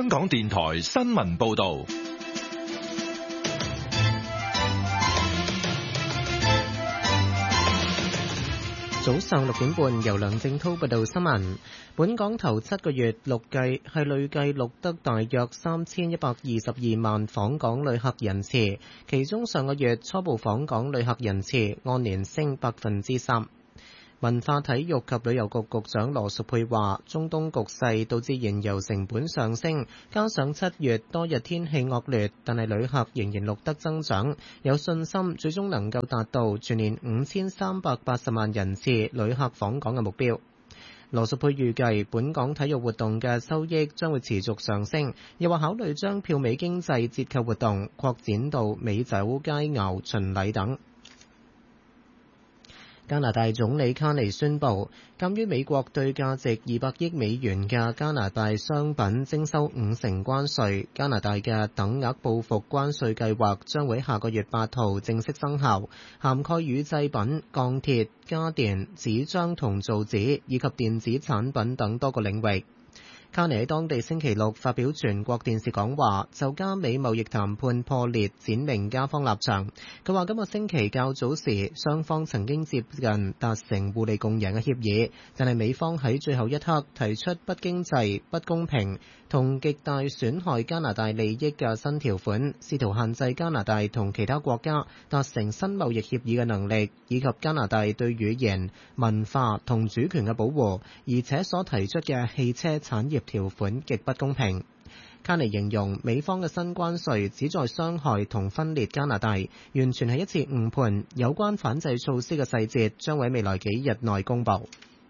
港電台新聞報道。 早上6點半，由梁正滔報道新聞。本港頭7個月累計錄得大約3122萬訪港旅客人次，其中上個月初步訪港旅客人次按年升3%。文化體育及旅遊局局長羅淑佩話，中東局勢導致燃油成本上升，加上7月多日天氣惡劣，但係旅客仍然錄得增長，有信心最終能夠達到全年5380萬人次旅客訪港嘅目標。羅淑佩預計本港體育活動嘅收益將會持續上升，又話考慮將票尾經濟折扣活動擴展到美酒佳餚巡禮等。加拿大總理卡尼宣布，鑑於美國對價值200億美元嘅加拿大商品徵收50%關稅，加拿大嘅等額報復關稅計劃將會下個月8號正式生效，涵蓋乳製品、鋼鐵、家電、紙張同造紙以及電子產品等多個領域。卡尼喺當地星期六發表全國電視講話，就加美貿易談判破裂展明加方立場。佢話今個星期較早時，雙方曾經接近達成互利共贏嘅協議，但係美方喺最後一刻提出不經濟、不公平同極大損害加拿大利益嘅新條款，試圖限制加拿大同其他國家達成新貿易協議嘅能力，以及加拿大對語言、文化同主權嘅保護，而且所提出嘅汽車產業條款極不公平。卡尼形容美方嘅新關稅旨在傷害同分裂加拿大，完全係一次誤判。有關反制措施嘅細節將喺未來幾日內公佈。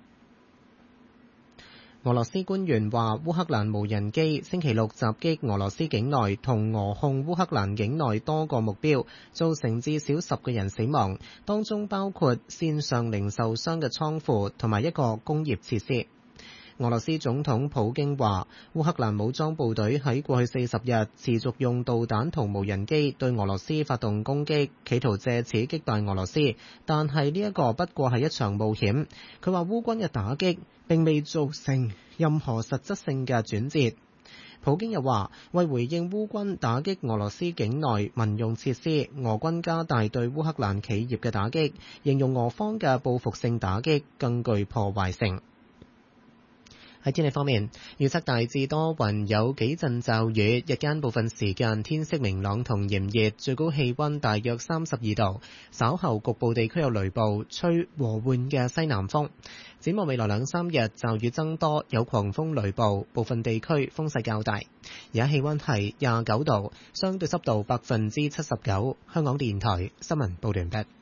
俄羅斯官員話，烏克蘭無人機星期六襲擊俄羅斯境內同俄控烏克蘭境內多個目標，造成至少10個人死亡，當中包括線上零售商嘅倉庫同埋一個工業設施。俄羅斯總統普京話，烏克蘭武裝部隊喺過去40日持續用導彈同無人機對俄羅斯發動攻擊，企圖借此擊敗俄羅斯，但係呢一個不過係一場冒險。佢話烏軍嘅打擊並未造成任何實質性嘅轉折。普京又話，為回應烏軍打擊俄羅斯境內民用設施，俄軍加大對烏克蘭企業嘅打擊，形容俄方嘅報復性打擊更具破壞性。喺天氣方面，預測大致多雲，有幾陣驟雨，日間部分時間天色明朗同炎熱，最高氣溫大約32度。稍後局部地區有雷暴，吹和緩嘅西南風。展望未來2-3日，驟雨增多，有狂風雷暴，部分地區風勢較大。而家氣溫係29度，相對濕度79%。香港電台新聞報道完畢。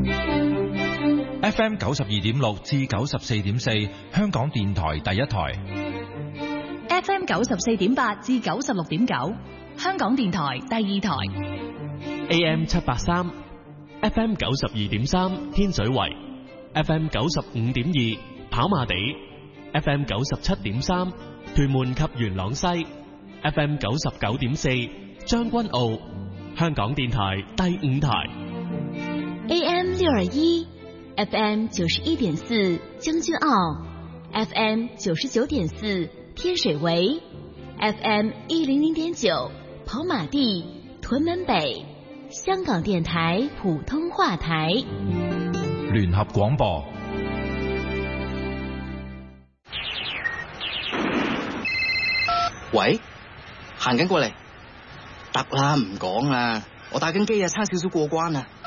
FM 92.6至94.4，香港電台第一台。 FM 94.8至96.9，香港電台第二台。 AM 783 ，FM 92.3，天水圍。FM 95.2，跑馬地。FM 97.3，屯門及元朗西。FM 99.4，將軍澳。香港電台第五台。 AM 621。FM 91.4將軍澳 ，FM 99.4天水圍 ，FM 100.9跑馬地屯門北，香港電台普通話台聯合廣播。 喂，行緊過嚟，得啦，唔講啦，我打緊機啊，差少少過關啊。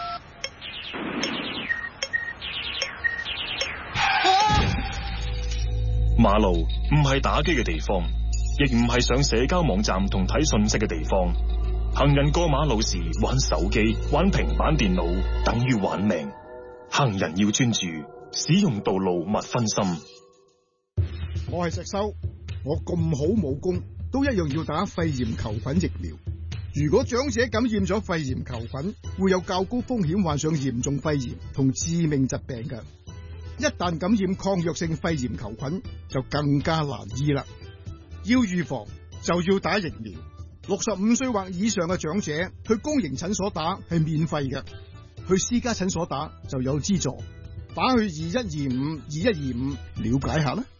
馬路唔係打機嘅地方，亦唔係上社交網站同睇信息嘅地方。行人過馬路時玩手機、玩平板電腦，等於玩命。行人要專注，使用道路勿分心。 我係石修，我咁好武功，都一樣要打肺炎球菌疫苗。如果長者感染咗肺炎球菌，會有較高風險患上嚴重肺炎同致命疾病嘅。一旦感染抗藥性肺炎球菌，就更加難醫啦。要預防就要打疫苗。65歲或以上嘅長者去公營診所打係免費嘅，去私家診所打就有資助。打去2125了解下啦。